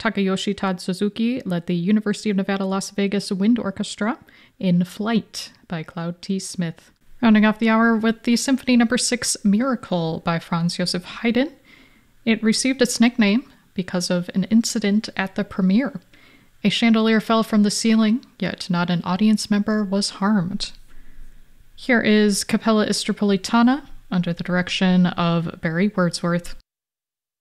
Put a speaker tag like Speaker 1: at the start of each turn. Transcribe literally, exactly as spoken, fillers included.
Speaker 1: Takayoshi Todd Suzuki led the University of Nevada, Las Vegas Wind Orchestra in Flight by Cloud T. Smith. Rounding off the hour with the Symphony Number six Miracle by Franz Joseph Haydn. It received its nickname because of an incident at the premiere. A chandelier fell from the ceiling, yet not an audience member was harmed. Here is Capella Istropolitana under the direction of Barry Wordsworth.